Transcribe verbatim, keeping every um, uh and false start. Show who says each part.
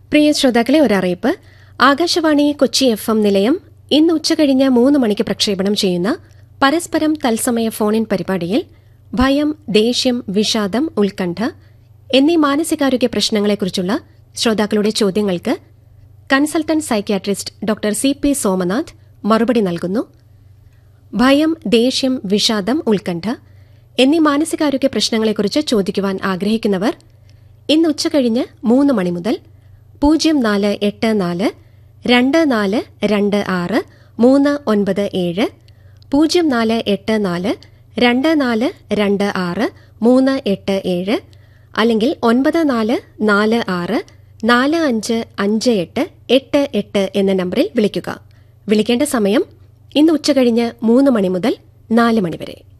Speaker 1: പ്രിയ ശ്രോതാക്കളെ, ഒരറിയിപ്പ്. Akashvani Kochi F M നിലയം ഇന്ന് ഉച്ചകഴിഞ്ഞ് മൂന്ന് മണിക്ക് പ്രക്ഷേപണം ചെയ്യുന്ന പരസ്പരം തത്സമയ ഫോണിൻ പരിപാടിയിൽ ഭയം, ദേഷ്യം, വിഷാദം, ഉത്കണ്ഠ എന്നീ മാനസികാരോഗ്യ പ്രശ്നങ്ങളെക്കുറിച്ചുള്ള ശ്രോതാക്കളുടെ ചോദ്യങ്ങൾക്ക് consultant psychiatrist doctor C P Somnath മറുപടി നൽകുന്നു. ഭയം, ദേഷ്യം, വിഷാദം, ഉത്കണ്ഠ എന്നീ മാനസികാരോഗ്യ പ്രശ്നങ്ങളെക്കുറിച്ച് ചോദിക്കുവാൻ ആഗ്രഹിക്കുന്നവർ ഇന്ന് ഉച്ചകഴിഞ്ഞ് മൂന്ന് മണി മുതൽ പൂജ്യം നാല് എട്ട് നാല് രണ്ട് നാല് രണ്ട് ആറ് മൂന്ന് ഒൻപത് ഏഴ് പൂജ്യം നാല് എട്ട് നാല് രണ്ട് നാല് രണ്ട് ആറ് മൂന്ന് എട്ട് ഏഴ് അല്ലെങ്കിൽ ഒൻപത് നാല് നാല് ആറ് നാല് അഞ്ച് അഞ്ച് എട്ട് എട്ട് എട്ട് എന്ന നമ്പറിൽ വിളിക്കുക. വിളിക്കേണ്ട സമയം ഇന്ന് ഉച്ചകഴിഞ്ഞ് മൂന്ന് മണി മുതൽ നാല് മണി വരെ.